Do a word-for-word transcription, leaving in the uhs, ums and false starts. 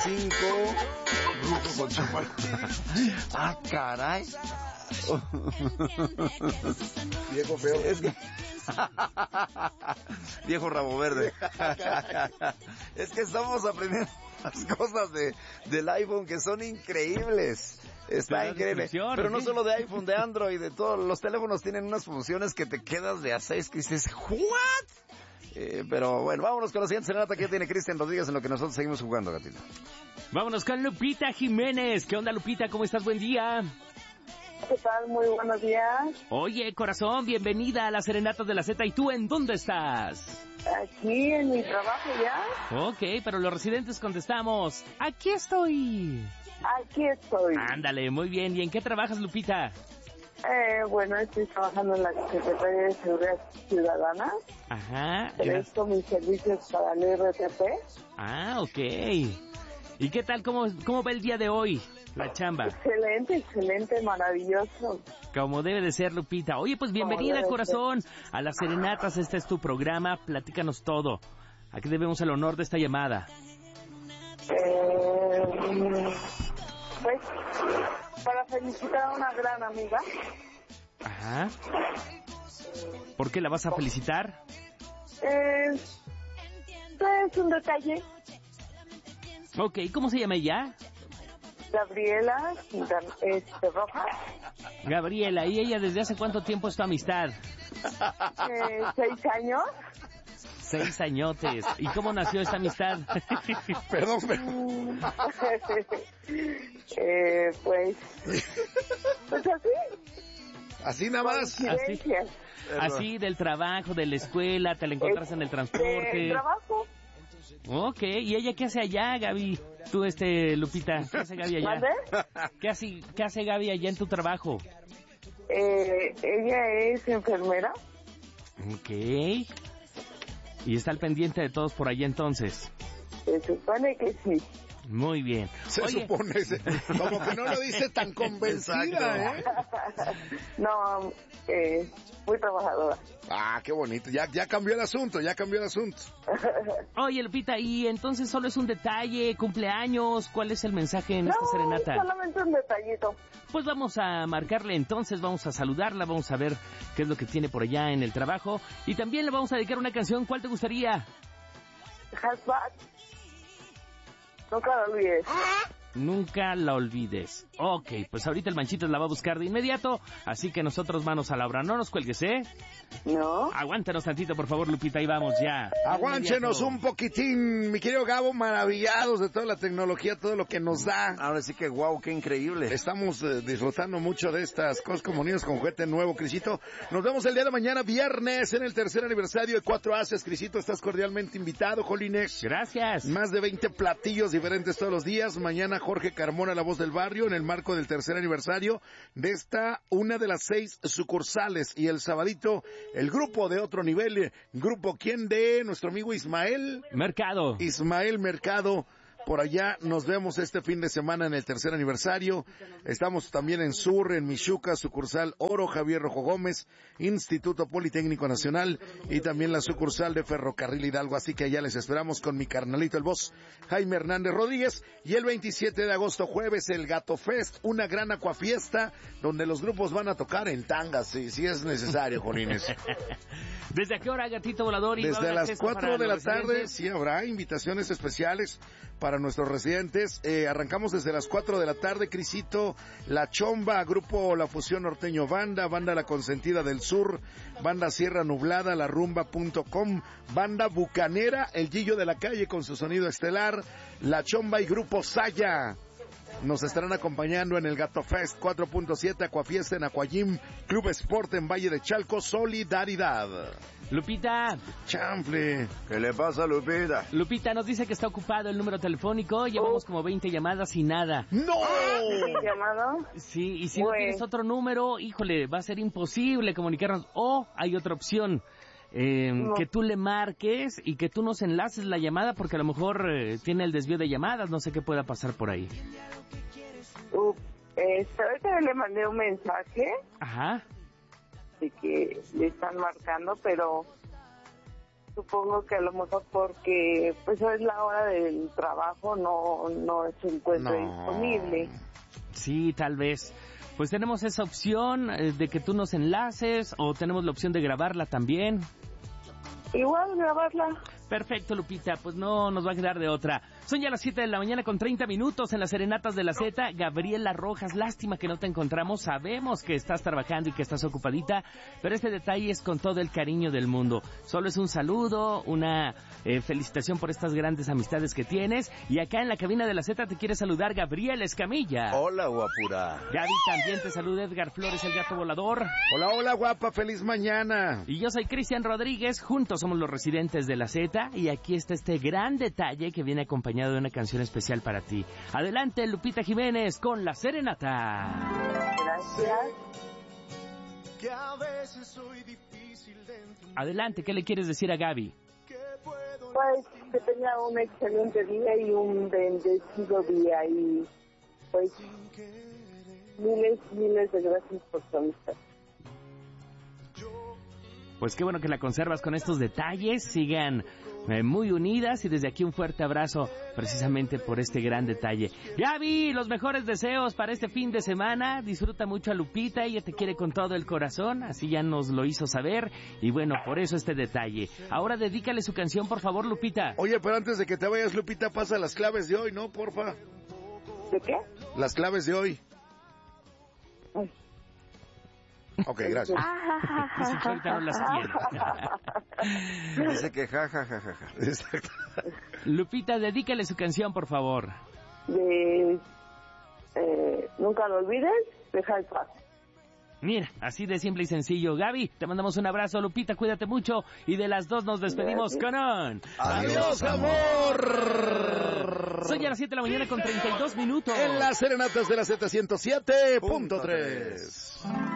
cinco. Ruco con champán. Ah, caray. Viejo feo. Es que... Viejo rabo verde. Es que estamos aprendiendo las cosas de, del iPhone que son increíbles. Está increíble. Pero no solo de iPhone, de Android, de todos los teléfonos tienen unas funciones que te quedas de a seis que dices, ¿what? Eh, pero bueno, vámonos con la siguiente serenata que ya tiene Cristian Rodríguez en lo que nosotros seguimos jugando, gatito. Vámonos con Lupita Jiménez. ¿Qué onda, Lupita? ¿Cómo estás? Buen día. ¿Qué tal? Muy buenos días. Oye, corazón, bienvenida a las serenatas de la Z. ¿Y tú en dónde estás? Aquí en mi trabajo ya. Ok, pero los residentes contestamos, aquí estoy. Aquí estoy. Ándale, muy bien. ¿Y en qué trabajas, Lupita? Eh, bueno, estoy trabajando en la Secretaría de Seguridad Ciudadana. Ajá. Presto mis servicios para el R T P. Ah, ok. ¿Y qué tal? ¿Cómo, cómo va el día de hoy? La chamba. Excelente, excelente, maravilloso. Como debe de ser, Lupita. Oye, pues bienvenida, corazón, a las serenatas. Este es tu programa. Platícanos todo. ¿A qué debemos el honor de esta llamada? Eh, pues, para felicitar a una gran amiga. Ajá. ¿Por qué la vas a felicitar? Eh, es un detalle. Ok, ¿cómo se llama ella? Gabriela este, Rojas. Gabriela, ¿y ella desde hace cuánto tiempo es tu amistad? Eh, seis años. Seis añotes. ¿Y cómo nació esta amistad? Perdón, perdón. eh, pues... Pues así. Así nada más. Así, así del trabajo, de la escuela, te la encontraste en el transporte. ¿Del trabajo? Ok, ¿y ella qué hace allá, Gaby? Tú, este, Lupita, ¿qué hace Gaby allá? ¿Mande? ¿Qué hace, qué hace Gaby allá en tu trabajo? Eh, ella es enfermera. Ok. ¿Y está al pendiente de todos por allá entonces? Se supone que sí. Muy bien. Se Oye, supone, como que no lo dice tan convencida, ¿eh? No, eh, muy trabajadora. Ah, qué bonito. Ya, ya cambió el asunto, ya cambió el asunto. Oye, Lupita, ¿y entonces solo es un detalle, cumpleaños? ¿Cuál es el mensaje en no, esta serenata? Solamente un detallito. Pues vamos a marcarle entonces, vamos a saludarla, vamos a ver qué es lo que tiene por allá en el trabajo. Y también le vamos a dedicar una canción. ¿Cuál te gustaría? Hashtag. Nunca lo olvides. Nunca la olvides. Ok, pues ahorita el Manchitas la va a buscar de inmediato, así que nosotros manos a la obra. No nos cuelgues, ¿eh? No. Aguántanos tantito, por favor, Lupita, ahí vamos ya. Aguánchenos un poquitín, mi querido Gabo, maravillados de toda la tecnología, todo lo que nos da. Ahora sí que wow, qué increíble. Estamos eh, disfrutando mucho de estas cosas como niños con juguete nuevo, Crisito. Nos vemos el día de mañana, viernes, en el tercer aniversario de Cuatro Haces. Crisito, estás cordialmente invitado, Jolines. Gracias. Más de veinte platillos diferentes todos los días. Mañana Jorge Carmona, la voz del barrio, en el marco del tercer aniversario de esta, una de las seis sucursales. Y el sabadito, el grupo de otro nivel, grupo ¿quién? De nuestro amigo Ismael Mercado. Ismael Mercado. Por allá nos vemos este fin de semana en el tercer aniversario. Estamos también en Sur, en Michuca, sucursal Oro, Javier Rojo Gómez, Instituto Politécnico Nacional y también la sucursal de Ferrocarril Hidalgo. Así que allá les esperamos con mi carnalito el boss, Jaime Hernández Rodríguez. Y el veintisiete de agosto, jueves, el Gato Fest, una gran acuafiesta donde los grupos van a tocar en tangas, si, si es necesario, Jolines. ¿Desde a qué hora, Gatito Volador? Desde las cuatro de la tarde, sí habrá invitaciones especiales para nuestros residentes. Eh, arrancamos desde las cuatro de la tarde, Crisito, La Chomba, Grupo La Fusión Norteño Banda, Banda La Consentida del Sur, Banda Sierra Nublada, La Rumba punto com, Banda Bucanera, El Gillo de la Calle con su sonido estelar, La Chomba y Grupo Saya. Nos estarán acompañando en el Gato Fest cuatro punto siete, Acuafiesta en Aquajim, Club Sport en Valle de Chalco, Solidaridad. Lupita. Chanfle. ¿Qué le pasa, Lupita? Lupita nos dice que está ocupado el número telefónico, llevamos como veinte llamadas y nada. ¡No! ¿Llamado? Sí, y si Bueno. no tienes otro número, híjole, va a ser imposible comunicarnos. O hay otra opción. Eh, No. que tú le marques y que tú nos enlaces la llamada porque a lo mejor eh, tiene el desvío de llamadas, no sé qué pueda pasar por ahí. Uh, este, ahorita le mandé un mensaje Ajá. de que le están marcando, pero supongo que a lo mejor porque pues es la hora del trabajo, no, no se encuentra no. disponible. Sí, tal vez. Pues tenemos esa opción eh, de que tú nos enlaces o tenemos la opción de grabarla también. Igual grabarla. Perfecto, Lupita, pues no nos va a quedar de otra. Son ya las siete de la mañana con treinta minutos en las Serenatas de la Z. Gabriela Rojas, lástima que no te encontramos. Sabemos que estás trabajando y que estás ocupadita, pero este detalle es con todo el cariño del mundo. Solo es un saludo, una eh, felicitación por estas grandes amistades que tienes. Y acá en la cabina de la Z te quiere saludar Gabriela Escamilla. Hola, guapura. Gaby, también te saluda Edgar Flores, el gato volador. Hola, hola, guapa, feliz mañana. Y yo soy Cristian Rodríguez, juntos somos los residentes de la Z. Y aquí está este gran detalle que viene acompañado de una canción especial para ti. Adelante, Lupita Jiménez, con La Serenata. Gracias. Adelante, ¿qué le quieres decir a Gaby? Pues que tenga un excelente día y un bendecido día. Y pues miles, miles de gracias por tu amistad. Pues qué bueno que la conservas con estos detalles. Sigan eh, muy unidas y desde aquí un fuerte abrazo precisamente por este gran detalle. Gaby, los mejores deseos para este fin de semana. Disfruta mucho a Lupita, ella te quiere con todo el corazón, así ya nos lo hizo saber. Y bueno, por eso este detalle. Ahora dedícale su canción, por favor, Lupita. Oye, pero antes de que te vayas, Lupita, pasa las claves de hoy, ¿no? Porfa. ¿De qué? Las claves de hoy. Ay. Ok, gracias. Dice que ahorita no las tiene. Dice que ja, ja, ja, ja, ja. Exacto. Lupita, dedícale su canción, por favor. De eh, Nunca lo olvides, deja el paz. Mira, así de simple y sencillo. Gaby, te mandamos un abrazo. Lupita, cuídate mucho. Y de las dos nos despedimos con un... ¡Adiós, amor! Son ya las siete de la mañana con treinta y dos minutos. En las Serenatas de la Z ciento siete punto tres.